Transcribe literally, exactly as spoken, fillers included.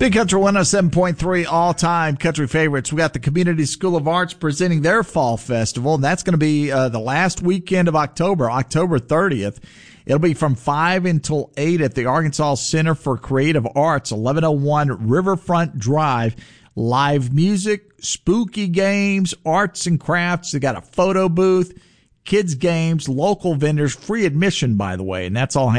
Big Country one oh seven point three, all-time country favorites. We got the Community School of Arts presenting their fall festival, and that's going to be uh, the last weekend of October, October thirtieth. It'll be from five until eight at the Arkansas Center for Creative Arts, eleven oh one Riverfront Drive. Live music, spooky games, arts and crafts. They got a photo booth, kids games, local vendors, free admission, by the way, and that's all